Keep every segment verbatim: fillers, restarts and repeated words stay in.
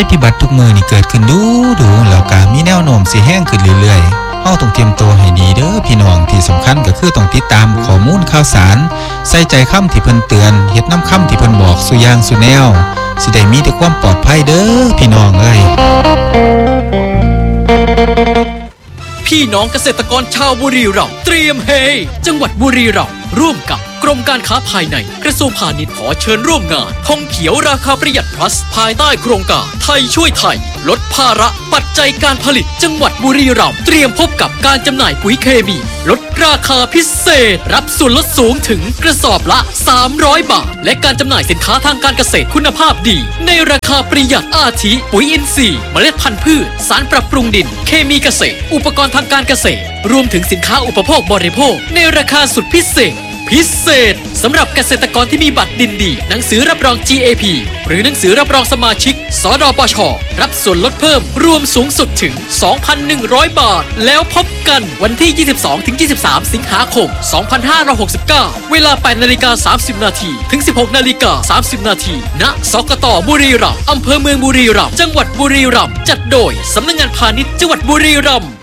พิบัติทุกมือนี่เกิดขึ้นดูดูแล้วก็มีแนวโน้มสิแห้งขึ้นเรื่อยๆเฮาต้องเตรียมตัวให้ดีเด้อพี่น้องที่สำคัญก็คือต้องติดตามข้อมูลข่าวสารใส่ใจคำที่เพิ่นเตือนเฮ็ดน้ำคำที่เพิ่นบอกสุอย่างสุแนวสิได้มีแต่ความปลอดภัยเด้อพี่น้องเอ้ยพี่น้องเกษตรกรชาวบุรีรัมย์เตรียมเฮจังหวัดบุรีรัมย์ร่วมกับกรมการค้าภายในกระทรวงพาณิชย์ขอเชิญร่วมงานธงเขียวราคาประหยัด plus ภายใต้โครงการไทยช่วยไทยลดภาระปัจจัยการผลิตจังหวัดบุรีรัมย์เตรียมพบกับการจำหน่ายปุ๋ยเคมีลดราคาพิเศษรับส่วนลดสูงถึงกระสอบละสามร้อยบาทและการจำหน่ายสินค้าทางการเกษตรคุณภาพดีในราคาประหยัดอาทิปุ๋ยอินทรีย์เมล็ดพันธุ์พืชสารปรับปรุงดินเคมีเกษตรอุปกรณ์ทางการเกษตรรวมถึงสินค้าอุปโภคบริโภคในราคาสุดพิเศษพิเศษสำหรับเกษตรกรที่มีบัตรดินดีหนังสือรับรอง จี เอ พี หรือหนังสือรับรองสมาชิกสดปช.รับส่วนลดเพิ่มรวมสูงสุดถึง สองพันหนึ่งร้อย บาทแล้วพบกันวันที่ ยี่สิบสองถึงยี่สิบสาม สิงหาคม สองพันห้าร้อยหกสิบเก้า เวลา แปดนาฬิกาสามสิบนาทีถึง สิบหกนาฬิกาสามสิบนาทีณสกต.บุรีรัมย์อำเภอเมืองบุรีรัมย์จังหวัดบุรีรัมย์จัดโดยสำนักงานพาณิชย์จังหวัดบุรีรัมย์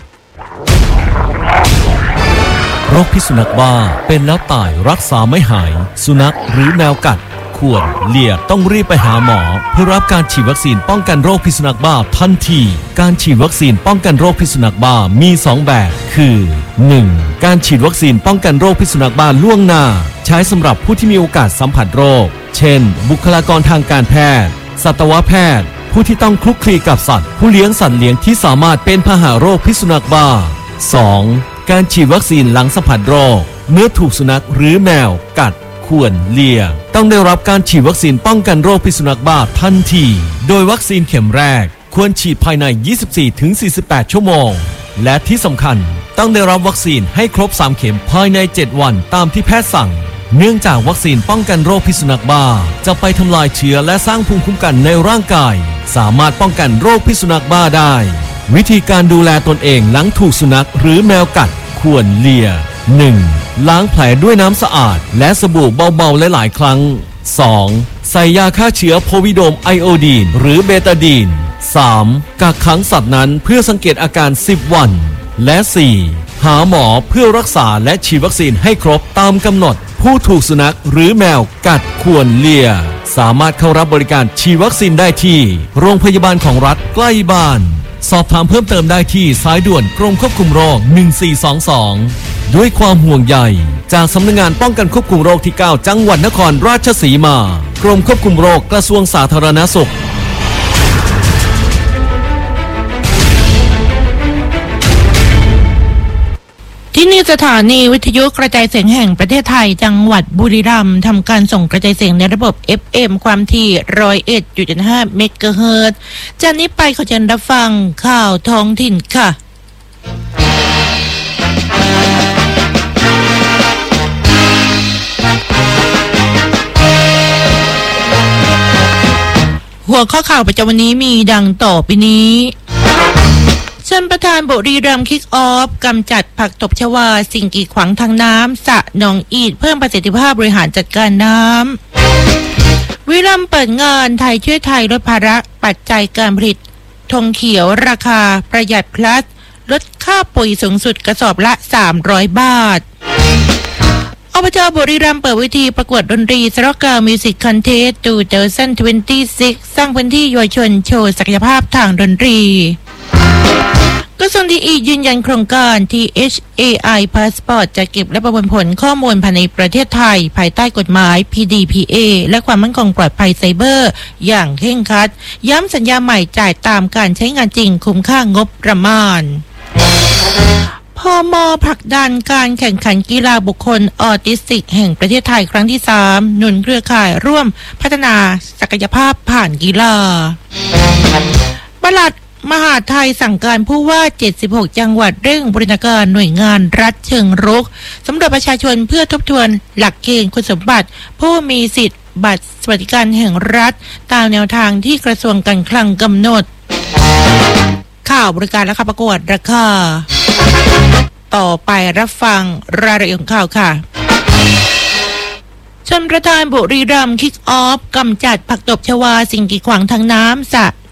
โรคพิษสุนัขบ้าเป็นแล้วตายรักษาไม่หายสุนัขหรือแมวกัดควรเลี่ยต้องรีบไปหาหมอเพื่อรับการฉีดวัคซีนป้องกันโรคพิษสุนัขบ้าทันทีการฉีดวัคซีนป้องกันโรคพิษสุนัขบ้ามีสองแบบคือ หนึ่ง. การฉีดวัคซีนป้องกันโรคพิษสุนัขบ้าล่วงหน้าใช้สำหรับผู้ที่มีโอกาสสัมผัสโรคเช่นบุคลากรทางการแพทย์สัตวแพทย์ผู้ที่ต้องคลุกคลีกับสัตว์ผู้เลี้ยงสัตว์เลี้ยงที่สามารถเป็นพาหะโรคพิษสุนัขบ้า สอง. การฉีดวัคซีนหลังสัมผัสโรคเมื่อถูกสุนัขหรือแมวกัดข่วนเลียต้องได้รับการฉีดวัคซีนป้องกันโรคพิษสุนัขบ้าทันทีโดยวัคซีนเข็มแรกควรฉีดภายใน ยี่สิบสี่ถึงสี่สิบแปด ชั่วโมงและที่สำคัญต้องได้รับวัคซีนให้ครบสามเข็มภายในเจ็ดวันตามที่แพทย์สั่งเนื่องจากวัคซีนป้องกันโรคพิษสุนัขบ้าจะไปทำลายเชื้อและสร้างภูมิคุ้มกันในร่างกายสามารถป้องกันโรคพิษสุนัขบ้าได้วิธีการดูแลตนเองหลังถูกสุนัขหรือแมวกัดควรเลีย หนึ่ง. ล้างแผลด้วยน้ำสะอาดและสบู่เบาๆหลายๆครั้ง สอง. ใส่ยาฆ่าเชื้อโพวิโดมไอโอดีนหรือเบตาดีน สาม. กักขังสัตว์นั้นเพื่อสังเกตอาการสิบวันและ สี่. หาหมอเพื่อรักษาและฉีดวัคซีนให้ครบตามกำหนดผู้ถูกสุนัขหรือแมวกัดควรเลียสามารถเข้ารับบริการฉีดวัคซีนได้ที่โรงพยาบาลของรัฐใกล้บ้านสอบถามเพิ่มเติมได้ที่สายด่วนกรมควบคุมโรคหนึ่งสี่สองสองด้วยความห่วงใยจากสำนักงานป้องกันควบคุมโรคที่เก้าจังหวัดนครราชสีมากรมควบคุมโรคกระทรวงสาธารณสุขที่นี่สถานีวิทยุกระจายเสียงแห่งประเทศไทยจังหวัดบุรีรัมย์ทำการส่งกระจายเสียงในระบบ เอฟ เอ็ม ความถี่ หนึ่งร้อยเอ็ดจุดห้า เมกะเฮิรตซ์จากนี้ไปขอเชิญรับฟังข่าวท้องถิ่นค่ะหัวข้อข่าวประจำวันนี้มีดังต่อไปนี้ท่านประธานบุรีรัมย์คิกออฟกำจัดผักตบชวาสิ่งกีดขวางทางน้ำสระหนองอีดเพิ่มประสิทธิภาพบริหารจัดการน้ำบุรีรัมย์เปิดงานไทยช่วยไทยลดภาระปัจจัยการผลิตธงเขียวราคาประหยัดพลัสลดค่าปุ๋ยสูงสุดกระสอบละสามร้อยบาทอบจ.บุรีรัมย์เปิดเวทีประกวดดนตรีสร็อกเกอร์มิวสิกคอนเทสต์สองพันยี่สิบหกสร้างพื้นที่เยาวชนโชว์ศักยภาพทางดนตรีกระทรวงดีอียืนยันโครงการ ที เอช เอ ไอ Passport จะเก็บและประมวลผลข้อมูลภายในประเทศไทยภายใต้กฎหมาย พี ดี พี เอ และความมั่นคงปลอดภัยไซเบอร์อย่างเคร่งครัดย้ำสัญญาใหม่จ่ายตามการใช้งานจริงคุ้มค่างบประมาณพม.ผลักดันการแข่งขันกีฬาบุคคลออทิสติกแห่งประเทศไทยครั้งที่สามหนุนเครือข่ายร่วมพัฒนาศักยภาพผ่านกีฬาปลัดมหาดไทยสั่งการผู้ว่าเจ็ดสิบหกจังหวัดเร่งบูรณาการหน่วยงานรัฐเชิงรุกสำหรับประชาชนเพื่อทบทวนหลักเกณฑ์คุณสมบัติผู้มีสิทธิ์บัตรสวัสดิการแห่งรัฐตามแนวทางที่กระทรวงการคลังกำหนดข่าวบริการราคาประกวดราคาต่อไปรับฟังรายละเอียดของข่าวค่ะชนประธานบุรีรัมย์คิกออฟกำจัดผักตบชวาสิ่งกีดขวางทางน้ำสระ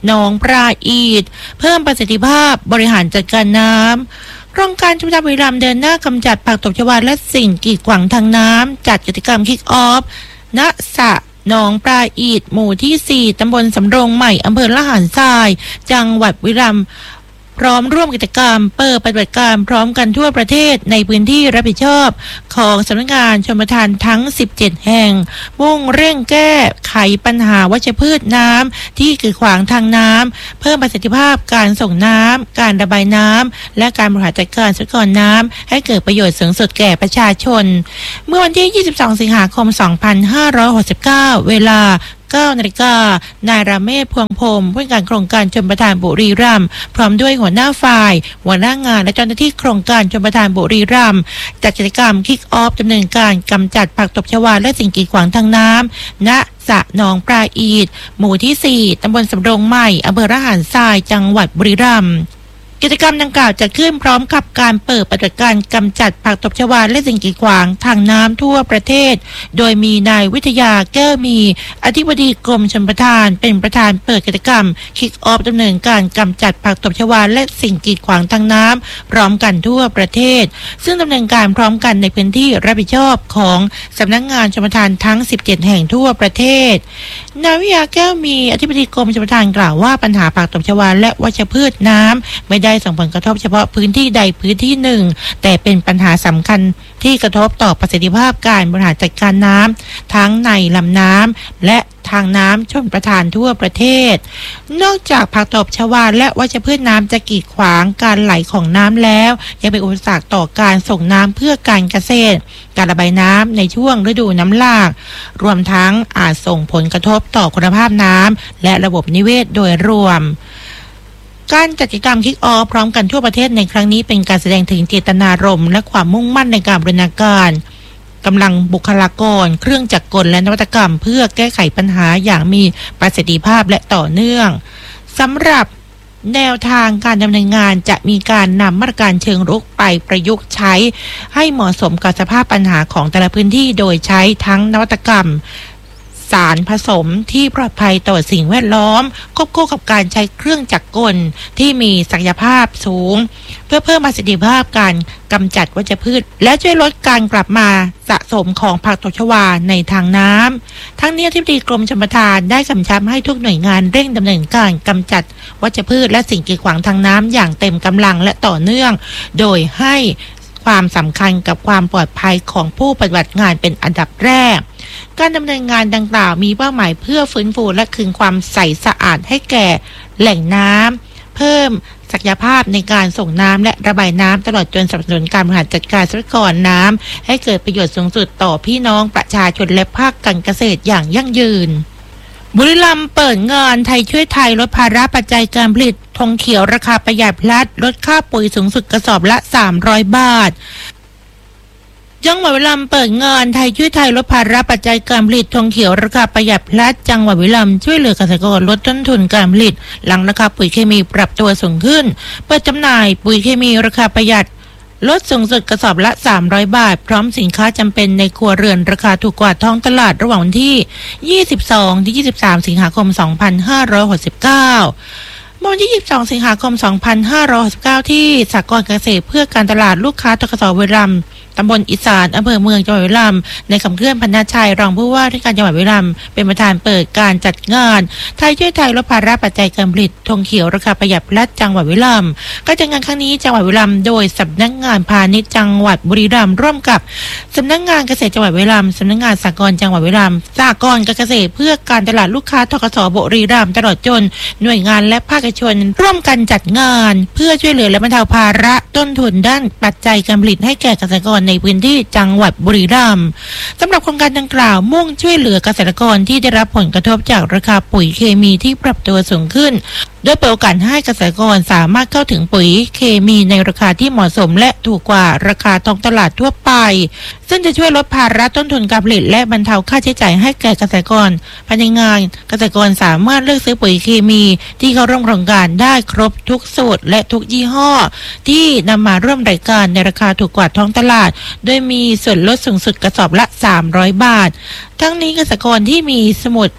หนองปลาอีดเพิ่มประสิทธิภาพบริหารจัดการน้ำโครงการชุมชนบุรีรัมย์เดินหน้ากำจัดผักตบชวาและสิ่งกีดขวางทางน้ำจัดกิจกรรมคิกออฟณสระหนองปลาอีดหมู่ที่สี่ตำบลสำโรงใหม่อำเภอละหารทรายจังหวัดบุรีรัมย์พร้อมร่วมกิจกรรมเปิดปฏิบัติการพร้อมกันทั่วประเทศในพื้นที่รับผิดชอบของสำนักงานชลประทานทั้งสิบเจ็ดแห่งมุ่งเร่งแก้ไขปัญหาวัชพืชน้ำที่กีดขวางทางน้ำเพิ่มประสิทธิภาพการส่งน้ำการระบายน้ำและการบริหารจัดการทรัพยากรน้ำให้เกิดประโยชน์สูงสุดแก่ประชาชนเมื่อวันที่ยี่สิบสองสิงหาคมสองพันห้าร้อยหกสิบเก้าเวลาเก้านาฬิกานายราเมศพวงพรหมผู้การโครงการชลประทานบุรีรัมย์พร้อมด้วยหัวหน้าฝ่ายหัวหน้างานและเจ้าหน้าที่โครงการชลประทานบุรีรัมย์จัดกิจกรรมคิกออฟดำเนินการกำจัดผักตบชวาและสิ่งกีดขวางทางน้ำณสระหนองปลาอีดหมู่ที่สี่ตำบลสำโรงใหม่อำเภอละหารทรายจังหวัดบุรีรัมย์กิจกรรมดังกล่าวจัดขึ้นพร้อมกับการเปิดปฏิบัติการกำจัดผักตบชวาและสิ่งกีดขวางทางน้ำทั่วประเทศโดยมีนายวิทยาแก้วมีอธิบดีกรมชลประทานเป็นประธานเปิดกิจกรรมคิกออฟดำเนินการกำจัดผักตบชวาและสิ่งกีดขวางทางน้ำพร้อมกันทั่วประเทศซึ่งดำเนินการพร้อมกันในพื้นที่รับผิดชอบของสำนักงานชลประทานทั้งสิบเจ็ดแห่งทั่วประเทศนายวิทยาแก้วมีอธิบดีกรมชลประทานกล่าวว่าปัญหาผักตบชวาและวัชพืชน้ำไม่ได้ส่งผลกระทบเฉพาะพื้นที่ใดพื้นที่หนึ่งแต่เป็นปัญหาสำคัญที่กระทบต่อประสิทธิภาพการบริหารจัดการน้ำทั้งในลำน้ำและทางน้ำชลประทานทั่วประเทศนอกจากผักตบชวาและวัชพืชน้ำจะกีดขวางการไหลของน้ำแล้วยังเป็นอุปสรรคต่อการส่งน้ำเพื่อการเกษตรการระบายน้ำในช่วงฤดูน้ำหลากรวมทั้งอาจส่งผลกระทบต่อคุณภาพน้ำและระบบนิเวศโดยรวมการจัดกิจกรรมคิกออฟพร้อมกันทั่วประเทศในครั้งนี้เป็นการแสดงถึงเจตนารมณ์และความมุ่งมั่นในการบริหารการกำลังบุคลากรเครื่องจักรกลและนวัตกรรมเพื่อแก้ไขปัญหาอย่างมีประสิทธิภาพและต่อเนื่องสำหรับแนวทางการดำเนินงานจะมีการนำมาตรการเชิงรุกไปประยุกต์ใช้ให้เหมาะสมกับสภาพปัญหาของแต่ละพื้นที่โดยใช้ทั้งนวัตกรรมสารผสมที่ปลอดภัยต่อสิ่งแวดล้อมควบคู่กับการใช้เครื่องจักรกลที่มีศักยภาพสูงเพื่อเพิ่มประสิทธิภาพการกำจัดวัชพืชและช่วยลดการกลับมาสะสมของผักตบชวาในทางน้ำทั้งนี้อธิบดีกรมชลประทานได้กำชับให้ทุกหน่วยงานเร่งดำเนินการกำจัดวัชพืชและสิ่งกีดขวางทางน้ำอย่างเต็มกำลังและต่อเนื่องโดยให้ความสำคัญกับความปลอดภัยของผู้ปฏิบัติงานเป็นอันดับแรกการดำเนินงานดังกล่าวมีเป้าหมายเพื่อฟื้นฟูและคืนความใสสะอาดให้แก่แหล่งน้ำเพิ่มศักยภาพในการส่งน้ำและระบายน้ำตลอดจนสนับสนุนการบริหารจัดการทรัพยากรน้ำให้เกิดประโยชน์สูงสุดต่อพี่น้องประชาชนและภาคการเกษตรอย่างยั่งยืนบุรีรัมย์เปิดงานไทยช่วยไทยลดภาระปัจจัยการผลิตธงเขียวราคาประหยัดพลัดลดค่าปุ๋ยสูงสุดกระสอบละสามร้อยบาทจังหวัดบุรีรัมย์เปิดงานไทยช่วยไทยลดภาระปัจจัยการผลิตธงเขียวราคาประหยัดพลัดจังหวัดบุรีรัมย์ช่วยเหลือเกษตรกรลดต้นทุนการผลิตหลังราคาปุ๋ยเคมีปรับตัวสูงขึ้นเปิดจำหน่ายปุ๋ยเคมีราคาประหยัดลดสูงสุดกระสอบละสามร้อยบาทพร้อมสินค้าจำเป็นในครัวเรือนราคาถูกกว่าท้องตลาดระหว่างวันที่ยี่สิบสองถึงยี่สิบสามสิงหาคมสองพันห้าร้อยหกสิบเก้าวันที่ยี่สิบสองสิงหาคมสองพันห้าร้อยหกสิบเก้าที่สหกรณ์เกษตรเพื่อการตลาดลูกค้าธกส.บุรีรัมย์ตำบลอีสานอำเภอเมืองจังหวัดบุรีรัมย์ในคำเคลื่อนพันนาชัยรองผู้ว่าราชการจังหวัดบุรีรัมย์เป็นประธานเปิดการจัดงานไทยช่วยไทยลดภาระปัจจัยการผลิตธงเขียวราคาประหยัดพลัดจังหวัดบุรีรัมย์การจัดงานครั้งนี้จังหวัดบุรีรัมย์โดยสำนักงานพาณิชย์จังหวัดบุรีรัมย์ร่วมกับสำนักงานเกษตรจังหวัดบุรีรัมย์สำนักงานสหกรณ์จังหวัดบุรีรัมย์สหกรณ์การเกษตรเพื่อการตลาดลูกค้าธกส.บุรีรัมย์ตลอดจนหน่วยงานและภาคเอกชนร่วมกันจัดงานเพื่อช่วยเหลือและบรรเทาภาระต้นทุนด้านปัจจัยการผลิตให้แก่เกษตรกรในพื้นที่จังหวัดบุรีรัมย์สำหรับโครงการดังกล่าวมุ่งช่วยเหลือเกษตรกรที่ได้รับผลกระทบจากราคาปุ๋ยเคมีที่ปรับตัวสูงขึ้นโดยเปิดโอกาสให้เกษตรกรสามารถเข้าถึงปุ๋ยเคมีในราคาที่เหมาะสมและถูกกว่าราคาท้องตลาดทั่วไปซึ่งจะช่วยลดภาระต้นทุนการผลิตและบรรเทาค่าใช้จ่ายให้แก่เกษตรกรภายในงานเกษตรกรสามารถเลือกซื้อปุ๋ยเคมีที่เข้าร่วมโครงการได้ครบทุกสูตรและทุกยี่ห้อที่นำมาร่วมรายการในราคาถูกกว่าท้องตลาดโดยมีส่วนลดสูงสุดกระสอบละสามร้อยบาททั้งนี้เกษตรกรที่มีสมุด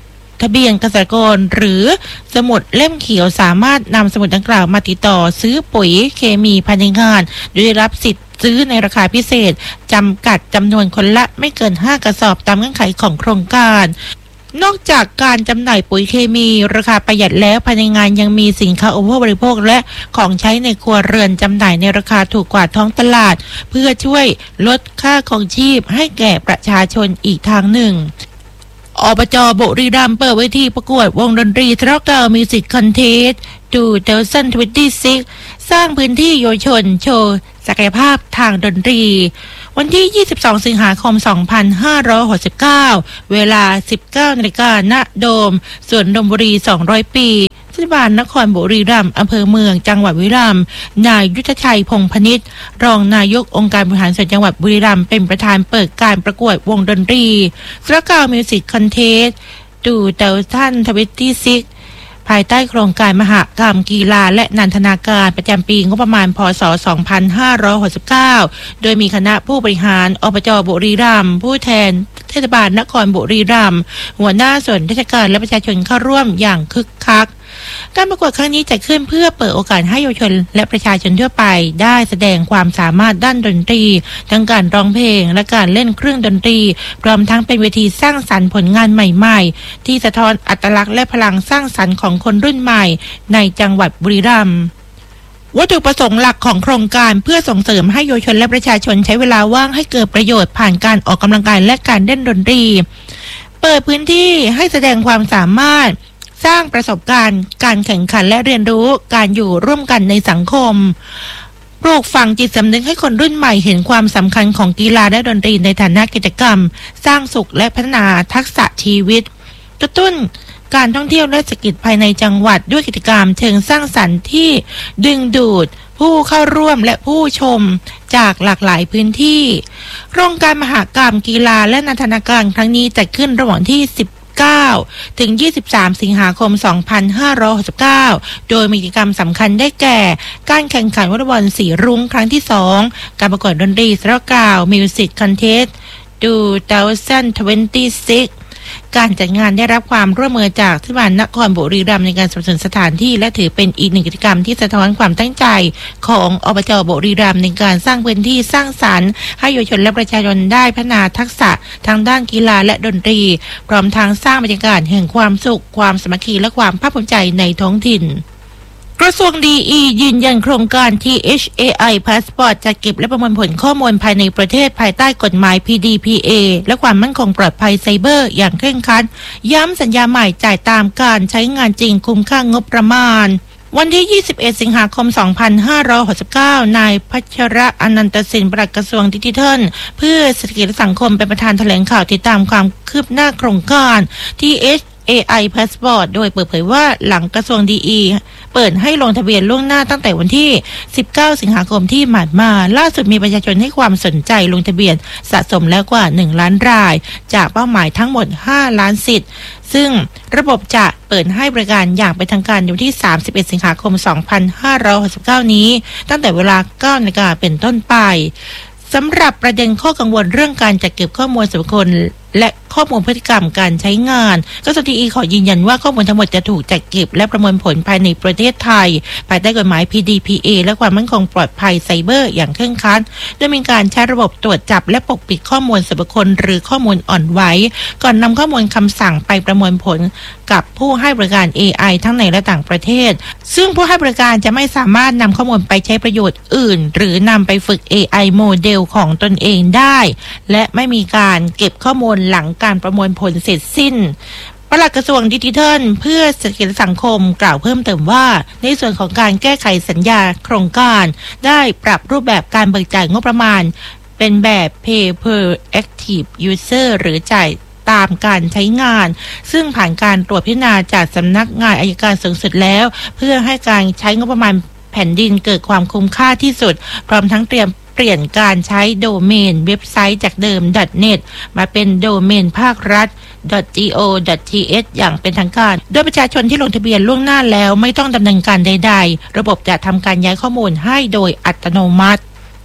ทะเบียนเกษตรกรหรือสมุดเล่มเขียวสามารถนำสมุดดังกล่าวมาติดต่อซื้อปุ๋ยเคมีภายในงานโดยได้รับสิทธิ์ซื้อในราคาพิเศษจำกัดจำนวนคนละไม่เกินห้ากระสอบตามเงื่อนไขของโครงการนอกจากการจำหน่ายปุ๋ยเคมีราคาประหยัดแล้วภายในงานยังมีสินค้าอุปโภคบริโภคและของใช้ในครัวเรือนจำหน่ายในราคาถูกกว่าท้องตลาดเพื่อช่วยลดค่าครองชีพให้แก่ประชาชนอีกทางหนึ่งอบจ.บุรีรัมย์เปิดเวทีประกวดวงดนตรีทร็อกเกอร์มิวสิกคอนเทสต์สองพันยี่สิบหกสร้างพื้นที่เยาวชนโชว์ศักยภาพทางดนตรีวันที่ยี่สิบสองสิงหาคมสองพันห้าร้อยหกสิบเก้าเวลา สิบเก้านาฬิกา ณ โดมสวนดมบุรีสองร้อยปีเทศบาลนครบุรีรัมย์อำเภอเมืองจังหวัดบุรีรัมย์นายยุทธชัยพงษ์พนิชรองนายกองค์การบริหารส่วนจังหวัดบุรีรัมย์เป็นประธานเปิดการประกวดวงดนตรีทร็อกเกอร์มิวสิกคอนเทสต์สองพันยี่สิบหกภายใต้โครงการมหกรรมกีฬาและนันทนาการประจำปีงบประมาณพ.ศ. สองพันห้าร้อยหกสิบเก้าโดยมีคณะผู้บริหารอบจ.บุรีรัมย์ผู้แทนเทศบาลนครบุรีรัมย์หัวหน้าส่วนราชการและประชาชนเข้าร่วมอย่างคึกคักการประกวดครั้งนี้จัดขึ้นเพื่อเปิดโอกาสให้เยาวชนและประชาชนทั่วไปได้แสดงความสามารถด้านดนตรีทั้งการร้องเพลงและการเล่นเครื่องดนตรีพร้อมทั้งเป็นเวทีสร้างสรรค์ผลงานใหม่ๆที่สะท้อนอัตลักษณ์และพลังสร้างสรรค์ของคนรุ่นใหม่ในจังหวัดบุรีรัมย์วัตถุประสงค์หลักของโครงการเพื่อส่งเสริมให้เยาวชนและประชาชนใช้เวลาว่างให้เกิดประโยชน์ผ่านการออกกำลังกายและการเล่นดนตรีเปิดพื้นที่ให้แสดงความสามารถสร้างประสบการณ์การแข่งขันและเรียนรู้การอยู่ร่วมกันในสังคมปลูกฝังจิตสำนึกให้คนรุ่นใหม่เห็นความสำคัญของกีฬาและดนตรีในฐานะกิจกรรมสร้างสุขและพัฒนาทักษะชีวิตกระตุ้นการท่องเที่ยวและเศรษฐกิจภายในจังหวัดด้วยกิจกรรมเชิงสร้างสรรค์ที่ดึงดูดผู้เข้าร่วมและผู้ชมจากหลากหลายพื้นที่โครงการมหกรรมกีฬาและนันทนาการครั้งนี้จัดขึ้นระหว่างที่สิบเก้าถึงยี่สิบสามสิงหาคมสองพันห้าร้อยหกสิบเก้าโดยมีกิจกรรมสำคัญได้แก่การแข่งขันวอลเลย์บอลสีรุ้งครั้งที่สองการประกวดดนตรีสร็อกเกอร์มิวสิกคอนเทสต์สองพันยี่สิบหกการจัดงานได้รับความร่วมมือจากเทศบาลนครบุรีรัมย์ในการสนับสนุนสถานที่และถือเป็นอีกหนึ่งกิจกรรมที่สะท้อนความตั้งใจของอบจ.บุรีรัมย์ในการสร้างพื้นที่สร้างสรรค์ให้เยาวชนและประชาชนได้พัฒนาทักษะทางด้านกีฬาและดนตรีพร้อมทั้งสร้างบรรยากาศแห่งความสุขความสามัคคีและความภาคภูมิใจในท้องถิ่นกระทรวงดี อี ยืนยันโครงการ ที เอช เอ ไอ Passport จะเก็บและประมวลผลข้อมูลภายในประเทศภายใต้กฎหมาย พี ดี พี เอ และความมั่นคงปลอดภัยไซเบอร์อย่างเคร่งครัดย้ำสัญญาใหม่จ่ายตามการใช้งานจริงคุ้มค่างบประมาณวันที่ยี่สิบเอ็ดสิงหาคมสองพันห้าร้อยหกสิบเก้านายพัชระอนันตสินปลัดกระทรวงดิจิทัลเพื่อเศรษฐกิจและสังคมเป็นประธานแถลงข่าวติดตามความคืบหน้าโครงการ ที เอช เอ ไอ Passport โดยเปิดเผยว่าหลังกระทรวงดี อี เปิดให้ลงทะเบียนล่วงหน้าตั้งแต่วันที่สิบเก้าสิงหาคมที่ผ่านมาล่าสุดมีประชาชนให้ความสนใจลงทะเบียนสะสมแล้วกว่าหนึ่งล้านรายจากเป้าหมายทั้งหมดห้าล้านสิทธิ์ซึ่งระบบจะเปิดให้บริการอย่างเป็นทางการในวันที่สามสิบเอ็ดสิงหาคมสองพันห้าร้อยหกสิบเก้านี้ตั้งแต่เวลา เก้านาฬิกาเป็นต้นไปสำหรับประเด็นข้อกังวลเรื่องการจัดเก็บข้อมูลส่วนบุคคลและข้อมูลพฤติกรรมการใช้งานกสทช.ขอยืนยันว่าข้อมูลทั้งหมดจะถูกจัดเก็บและประมวลผลภายในประเทศไทยภายใต้กฎหมาย พี ดี พี เอ และความมั่นคงปลอดภัยไซเบอร์อย่างเคร่งครัดโดยมีการใช้ระบบตรวจจับและปกปิดข้อมูลส่วนบุคคลหรือข้อมูลอ่อนไหวก่อนนำข้อมูลคำสั่งไปประมวลผลกับผู้ให้บริการ เอ ไอ ทั้งในและต่างประเทศซึ่งผู้ให้บริการจะไม่สามารถนำข้อมูลไปใช้ประโยชน์อื่นหรือนำไปฝึก เอ ไอ โมเดลของตนเองได้และไม่มีการเก็บข้อมูลหลังการประมวลผลเสร็จสิ้นปลัดกระทรวงดิจิทัลเพื่อเศรษฐกิจและสังคมกล่าวเพิ่มเติมว่าในส่วนของการแก้ไขสัญญาโครงการได้ปรับรูปแบบการเบิกจ่ายงบประมาณเป็นแบบ Pay per Active User หรือจ่ายตามการใช้งานซึ่งผ่านการตรวจพิจารณาจากสำนักงานอัยการสูงสุดแล้วเพื่อให้การใช้งบประมาณแผ่นดินเกิดความคุ้มค่าที่สุดพร้อมทั้งเตรียมเปลี่ยนการใช้โดเมนเว็บไซต์จากเดิม .net มาเป็นโดเมนภาครัฐ .go.th อย่างเป็นทางการโดยประชาชนที่ลงทะเบียนล่วงหน้าแล้วไม่ต้องดำเนินการใดๆระบบจะทำการย้ายข้อมูลให้โดยอัตโนมัติ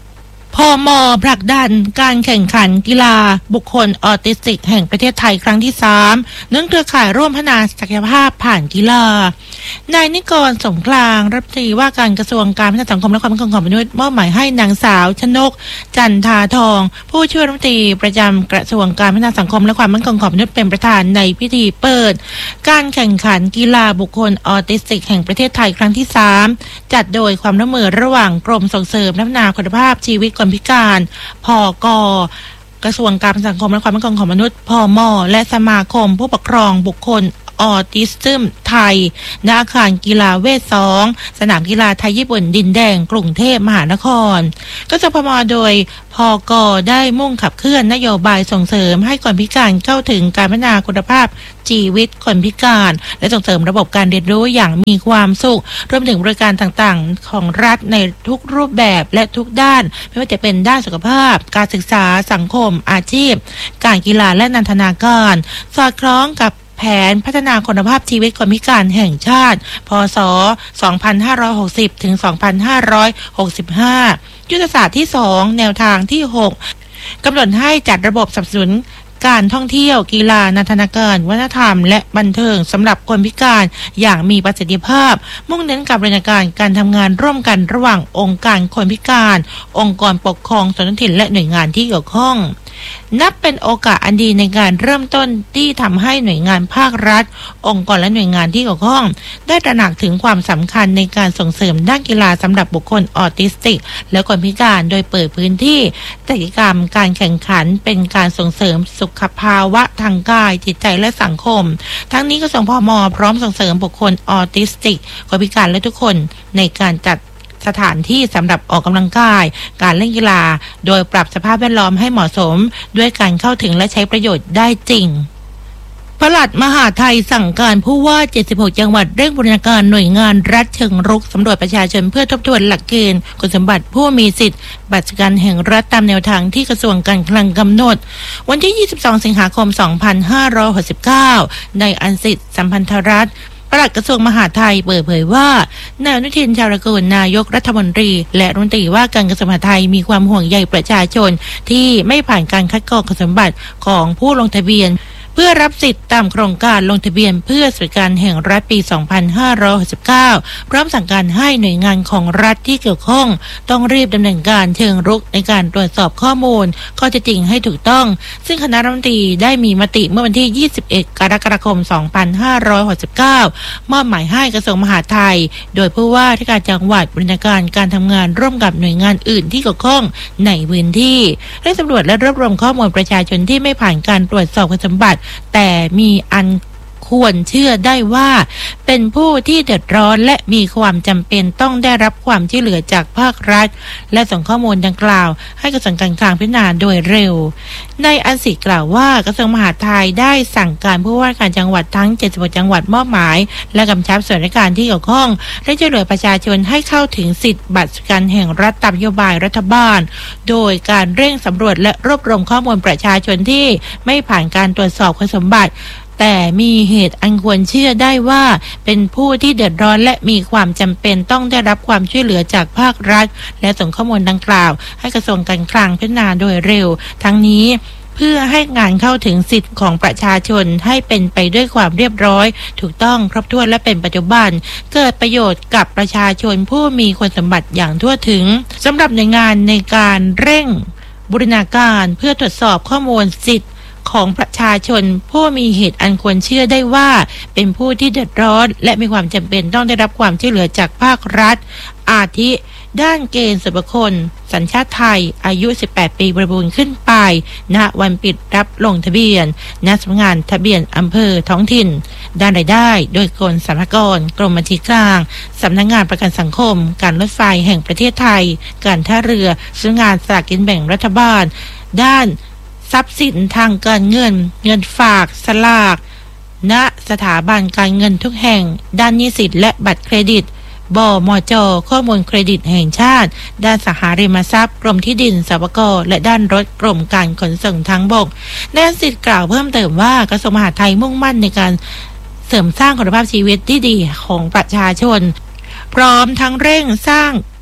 พม.ผลักดันการแข่งขันกีฬาบุคคลออทิสติกแห่งประเทศไทยครั้งที่สามเนื่องเครือข่ายร่วมพัฒนาศักยภาพผ่านกีฬานายนิกรสมกลางรัฐมนตรีว่าการกระทรวงการพัฒนาสังคมและความมั่นคงของมนุษย์มอบหมายให้นางสาวชนกจันทาทองผู้ช่วยรัฐมนตรีประจำกระทรวงการพัฒนาสังคมและความมั่นคงของมนุษย์เป็นประธานในพิธีเปิดการแข่งขันกีฬาบุคคลออทิสติกแห่งประเทศไทยครั้งที่สามจัดโดยความร่วมมือระหว่างกรมส่งเสริมและพัฒนาคุณภาพชีวิตคนพิการพก.กระทรวงการพัฒนาสังคมและความมั่นคงของมนุษย์พม.และสมาคมผู้ปกครองบุคคลออทิสซึมไทยณอาคารกีฬาเวทสองสนามกีฬาไทยญี่ปุ่นดินแดงกรุงเทพมหานครกสพม.โดยพก.ได้มุ่งขับเคลื่อนนโยบายส่งเสริมให้คนพิการเข้าถึงการพัฒนาคุณภาพชีวิตคนพิการและส่งเสริมระบบการเรียนรู้อย่างมีความสุขรวมถึงบริการต่างๆของรัฐในทุกรูปแบบและทุกด้านไม่ว่าจะเป็นด้านสุขภาพการศึกษาสังคมอาชีพการกีฬาและนันทนาการสอดคล้องกับแผนพัฒนาคุณภาพชีวิตคนพิการแห่งชาติพ.ศ. สองพันห้าร้อยหกสิบ ถึง สองพันห้าร้อยหกสิบห้า ยุทธศาสตร์ที่ สอง แนวทางที่ หก กำหนดให้จัดระบบสนับสนุนการท่องเที่ยวกีฬานันทนาการวัฒนธรรมและบันเทิงสำหรับคนพิการอย่างมีประสิทธิภาพมุ่งเน้นกับบริการการทำงานร่วมกันระหว่างองค์การคนพิการองค์กรปกครองส่วนท้องถิ่นและหน่วยงานที่เกี่ยวข้องนับเป็นโอกาสอันดีในการเริ่มต้นที่ทำให้หน่วยงานภาครัฐองค์กรและหน่วยงานที่เกี่ยวข้องได้ตระหนักถึงความสำคัญในการส่งเสริมด้านกีฬาสำหรับบุคคลออทิสติกและคนพิการโดยเปิดพื้นที่กิจกรรมการแข่งขันเป็นการส่งเสริมสุขภาวะทางกายจิตใจและสังคมทั้งนี้กระทรวงพม.พร้อมส่งเสริมบุคคลออทิสติกคนพิการและทุกคนในการจัดสถานที่สำหรับออกกำลังกายการเล่นกีฬาโดยปรับสภาพแวดล้อมให้เหมาะสมด้วยการเข้าถึงและใช้ประโยชน์ได้จริงปลัดมหาดไทยสั่งการผู้ว่าเจ็ดสิบหกจังหวัดเร่งบูรณาการหน่วยงานรัฐเชิงรุกสำรวจประชาชนเพื่อทบทวนหลักเกณฑ์คุณสมบัติผู้มีสิทธิ์บัตรประกันแห่งรัฐตามแนวทางที่กระทรวงการคลังกำหนดวันที่ยี่สิบสองสิงหาคมสองพันห้าร้อยหกสิบเก้าในอันสิทธิสัมพันธรัฐปลัดกระทรวงมหาดไทยเปิดเผยว่านายอนุทินชาญวิรากูลนายกรัฐมนตรีและรัฐมนตรีว่าการกระทรวงมหาดไทยมีความห่วงใยประชาชนที่ไม่ผ่านการคัดกรองคุณสมบัติของผู้ลงทะเบียนเพื่อรับสิทธิ์ตามโครงการลงทะเบียนเพื่อสวัสดิการแห่งรัฐปีสองพันห้าร้อยหกสิบเก้าพร้อมสั่งการให้หน่วยงานของรัฐที่เกี่ยวข้องต้องรีบดำเนินการเชิงรุกในการตรวจสอบข้อมูลข้อเท็จจริงให้ถูกต้องซึ่งคณะรัฐมนตรีได้มีมติเมื่อวันที่ยี่สิบเอ็ดกรกฎาคมสองพันห้าร้อยหกสิบเก้ามอบหมายให้กระทรวงมหาดไทยโดยผู้ว่าราชการจังหวัดบริหารการการทำงานร่วมกับหน่วยงานอื่นที่เกี่ยวข้องในพื้นที่ได้สำรวจและรวบรวมข้อมูลประชาชนที่ไม่ผ่านการตรวจสอบคุณสมบัติแต่มีอันควรเชื่อได้ว่าเป็นผู้ที่เดือดร้อนและมีความจำเป็นต้องได้รับความช่วยเหลือจากภาครัฐและส่งข้อมูลดังกล่าวให้กระทรวงการคลังพิจารณาโดยเร็วในอันสิกล่าวว่ากระทรวงมหาดไทยได้สั่งการผู้ว่าการจังหวัดทั้งเจ็ดสิบหกจังหวัดมอบหมายและกำชับส่วนราชการที่เกี่ยวข้องและช่วยเหลือประชาชนให้เข้าถึงสิทธิบัตรประกันแห่งรัฐตามนโยบายรัฐบาลโดยการเร่งสำรวจและรวบรวมข้อมูลประชาชนที่ไม่ผ่านการตรวจสอบคุณสมบัติแต่มีเหตุอันควรเชื่อได้ว่าเป็นผู้ที่เดือดร้อนและมีความจำเป็นต้องได้รับความช่วยเหลือจากภาครัฐและส่งข้อมูลดังกล่าวให้กระทรวงการคลังพิจารณาโดยเร็วทั้งนี้เพื่อให้งานเข้าถึงสิทธิของประชาชนให้เป็นไปด้วยความเรียบร้อยถูกต้องครบถ้วนและเป็นปัจจุบันเกิดประโยชน์กับประชาชนผู้มีคุณสมบัติอย่างทั่วถึงสำหรับหน่วยงานในการเร่งบูรณาการเพื่อตรวจสอบข้อมูลสิทธิของประชาชนผู้มีเหตุอันควรเชื่อได้ว่าเป็นผู้ที่เดือดร้อนและมีความจำเป็นต้องได้รับความช่วยเหลือจากภาครัฐอาทิด้านเกณฑ์ส่วนบุคคลสัญชาติไทยอายุสิบแปดปีบริบูรณ์ขึ้นไปณวันปิดรับลงทะเบียนณสำนักงานทะเบียนอำเภอท้องถิ่นด้านรายได้โดยกรมสรรพากรกรมบัญชีกลางสำนักงานประกันสังคมการรถไฟแห่งประเทศไทยการท่าเรือสำนักงานสลากกินแบ่งรัฐบาลด้านทรัพย์สินทางการเงินเงินฝากสลากณสถาบันการเงินทุกแห่งด้านหนี้สินและบัตรเครดิตบมจ.ข้อมูลเครดิตแห่งชาติด้านสหาริมทรัพย์กรมที่ดินสปก.และด้านรถกรมการขนส่งทางบกนายสิทธิ์กล่าวเพิ่มเติมว่ากระทรวงมหาดไทยมุ่งมั่นในการ เสริมสร้างคุณภาพชีวิตที่ดีของประชาชนพร้อมทั้งเร่งสร้าง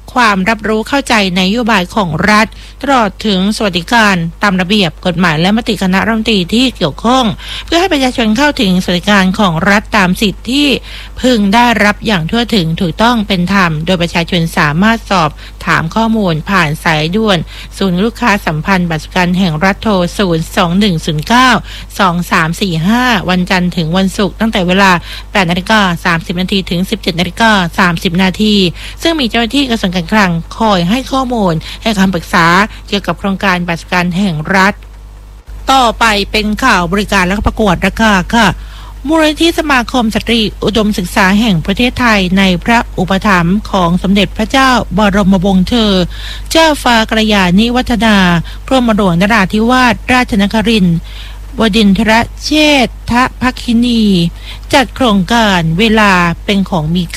ความรับรู้เข้าใจนโยบายของรัฐตลอดถึงสวัสดิการตามระเบียบกฎหมายและมติคณะรัฐมนตรีที่เกี่ยวข้องเพื่อให้ประชาชนเข้าถึงสวัสดิการของรัฐตามสิทธิที่พึงได้รับอย่างทั่วถึงถูกต้องเป็นธรรมโดยประชาชนสามารถสอบถามข้อมูลผ่านสายด่วนศูนย์ลูกค้าสัมพันธ์บัตรสวัสดิการแห่งรัฐโทรศูนย์ สอง หนึ่ง ศูนย์ เก้า สอง สาม สี่ ห้าวันจันทร์ถึงวันศุกร์ตั้งแต่เวลา แปดนาฬิกาสามสิบนาทีถึง สิบเจ็ดนาฬิกาสามสิบนาทีซึ่งมีเจ้าหน้าที่กระทรวงการคลังคอยให้ข้อมูลให้คำปรึกษาเกี่ยวกับโครงการบัตรสวัสดิการแห่งรัฐต่อไปเป็นข่าวบริการและประกวดราคาค่ะมูลนิธิสมาคมสตรีอุดมศึกษาแห่งประเทศไทยในพระอุปถัมภ์ของสมเด็จพระเจ้าบรมวงศ์เธอ เจ้าฟ้ากระยาณิวัฒนากรมหลวงนราธิวาสราชนครินทร์บดินทรเชษฐภักคินีจัดโครงการเวลาเป็นของมีค่า